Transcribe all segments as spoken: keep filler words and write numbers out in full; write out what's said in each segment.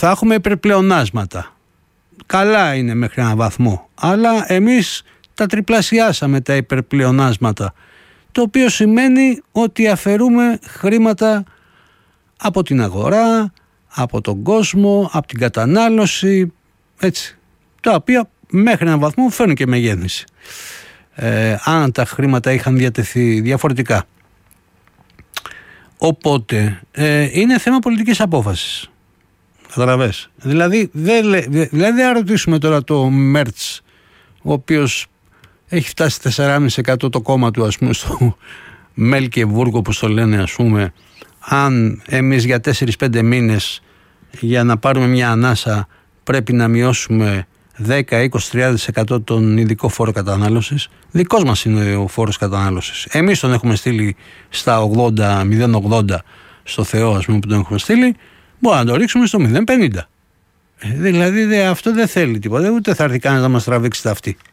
θα έχουμε υπερπλεονάσματα. Καλά είναι μέχρι έναν βαθμό, αλλά εμείς τα τριπλασιάσαμε τα υπερπλεονάσματα, το οποίο σημαίνει ότι αφαιρούμε χρήματα από την αγορά, από τον κόσμο, από την κατανάλωση, έτσι, τα οποία μέχρι έναν βαθμό φέρνουν και μεγέθυνση, ε, αν τα χρήματα είχαν διατεθεί διαφορετικά. Οπότε ε, είναι θέμα πολιτικής απόφασης. Καταλαβες. Δηλαδή δεν δηλαδή, δε ρωτήσουμε τώρα το Μέρτς, ο οποίος έχει φτάσει τέσσερα κόμμα πέντε τοις εκατό το κόμμα του, ας πούμε, στο Μέλκεβούργο, όπως το λένε, ας πούμε, αν εμείς για τέσσερις πέντε μήνες για να πάρουμε μια ανάσα πρέπει να μειώσουμε δέκα, είκοσι, τριάντα τοις εκατό τον ειδικό φόρο κατανάλωσης. Δικός μας είναι ο φόρος κατανάλωσης. Εμείς τον έχουμε στείλει στα ογδόντα, μηδέν κόμμα ογδόντα στο Θεό, ας πούμε, που τον έχουμε στείλει. Μπορούμε να το ρίξουμε στο μηδέν κόμμα πενήντα. Ε, δηλαδή δε, αυτό δεν θέλει τίποτα, ούτε θα έρθει κανένας να μας τραβήξει τα αυτή.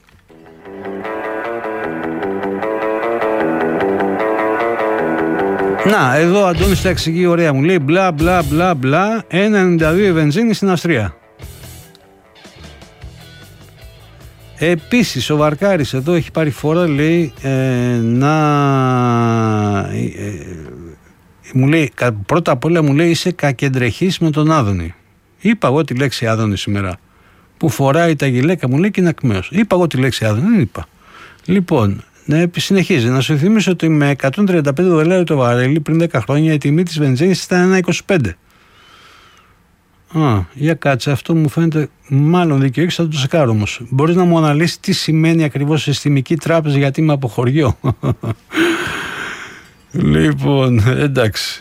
Να, εδώ ο Αντώνης τα εξηγεί ωραία, μου λέει μπλα μπλα μπλα μπλα, ένα ενενήντα δύο η βενζίνη στην Αυστρία. Επίσης ο Βαρκάρης εδώ έχει πάρει φορά, λέει, ε, να ε, ε, μου λέει, πρώτα απ' όλα μου λέει είσαι κακεντρεχής με τον Άδωνη. Είπα εγώ τη λέξη Άδωνη σήμερα, που φοράει τα γυλαίκα, μου λέει, και είναι ακμαίος. Είπα εγώ τη λέξη Άδωνη, δεν είπα. Λοιπόν, ναι, συνεχίζει. Να σου θυμίσω ότι με εκατόν τριάντα πέντε δολάρια το βαρέλι πριν δέκα χρόνια η τιμή της βενζίνης ήταν ένα είκοσι πέντε. Α, για κάτσε, αυτό μου φαίνεται μάλλον δίκαιο, έχεις, θα το τσεκάρω όμως. Μπορείς να μου αναλύσεις τι σημαίνει ακριβώς συστημική τράπεζα, γιατί είμαι από χωριό. Λοιπόν, εντάξει.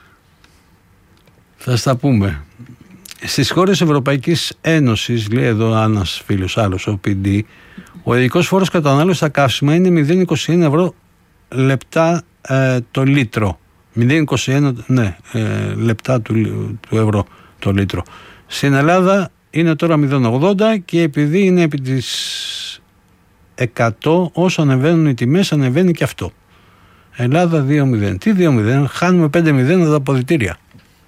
Θα στα πούμε. Στις χώρες Ευρωπαϊκής Ένωσης, λέει εδώ ένας φίλος άλλος, ο πι ντι, ο ειδικός φόρος κατανάλωσης στα καύσιμα είναι μηδέν κόμμα είκοσι ένα ευρώ λεπτά ε, το λίτρο. μηδέν κόμμα είκοσι ένα, ναι, ε, λεπτά του, του ευρώ το λίτρο. Στην Ελλάδα είναι τώρα μηδέν κόμμα ογδόντα και επειδή είναι επί της εκατό, όσο ανεβαίνουν οι τιμές ανεβαίνει και αυτό. Ελλάδα δύο μηδέν. Τι δύο μηδέν, χάνουμε πέντε μηδέν τα αποδυτήρια.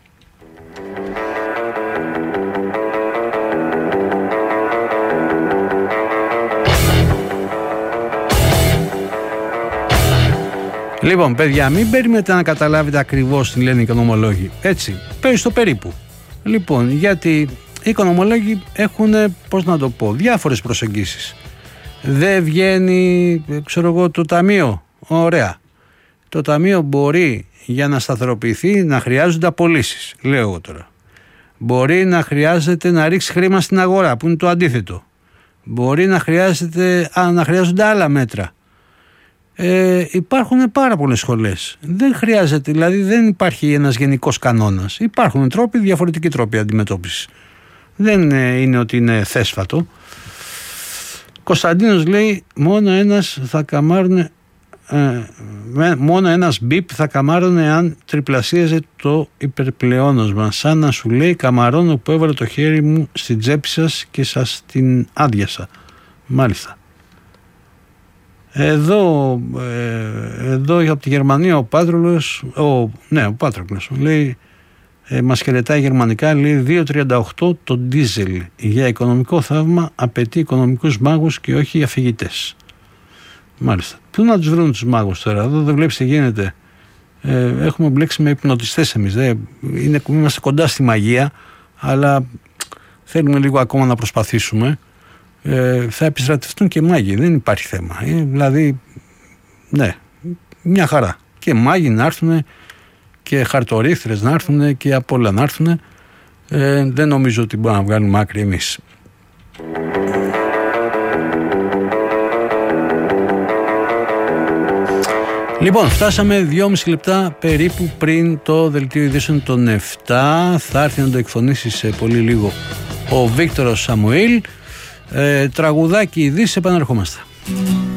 Λοιπόν, παιδιά, μην περιμένετε να καταλάβετε ακριβώς τι λένε οι οικονομολόγοι. Έτσι, παίζει στο περίπου. Λοιπόν, γιατί οι οικονομολόγοι έχουν, πώς να το πω, διάφορες προσεγγίσεις. Δεν βγαίνει, ξέρω εγώ, το ταμείο. Ωραία. Το ταμείο μπορεί για να σταθεροποιηθεί να χρειάζονται απολύσεις, λέω εγώ τώρα. Μπορεί να χρειάζεται να ρίξει χρήμα στην αγορά, που είναι το αντίθετο. Μπορεί να, χρειάζεται, α, να χρειάζονται άλλα μέτρα. Ε, υπάρχουν πάρα πολλές σχολές. Δεν χρειάζεται, δηλαδή δεν υπάρχει ένας γενικός κανόνας. Υπάρχουν τρόποι, διαφορετικοί τρόποι αντιμετώπισης. Δεν είναι ότι είναι θέσφατο. Κωνσταντίνος λέει μόνο ένας θα καμάρωνε, ε, μόνο ένας μπιπ θα καμάρωνε αν τριπλασίαζε το υπερπλεόνασμα. Σαν να σου λέει καμαρώνω που έβαλε το χέρι μου στην τσέπη σας και σας την άδειασα. Μάλιστα. Εδώ, ε, εδώ από τη Γερμανία ο Πάτρολος, ο, ναι ο Πάτρολος λέει, ε, μας χαιρετάει γερμανικά, λέει δύο τριάντα οκτώ το ντίζελ. Για οικονομικό θαύμα απαιτεί οικονομικούς μάγους και όχι αφηγητές. Μάλιστα. Πού να τους βρουν τους μάγους τώρα, εδώ δεν βλέπεις τι γίνεται. Ε, έχουμε μπλέξει με υπνοτιστές εμείς. Δε. Είναι, είμαστε κοντά στη μαγεία, αλλά θέλουμε λίγο ακόμα να προσπαθήσουμε. Ε, θα επιστρατευτούν και μάγοι, δεν υπάρχει θέμα. Ε, δηλαδή, ναι, μια χαρά. Και μάγοι να έρθουν και χαρτορίχτρες να έρθουν και απ' όλα να έρθουν. Ε, δεν νομίζω ότι μπορούμε να βγάλουμε άκρη εμείς. Λοιπόν, φτάσαμε δυόμιση λεπτά περίπου πριν το δελτίο ειδήσεων των επτά. Θα έρθει να το εκφωνήσει σε πολύ λίγο ο Βίκτορος Σαμουήλ. Ε, τραγουδάκι ειδήσεις, επαναρχόμαστε.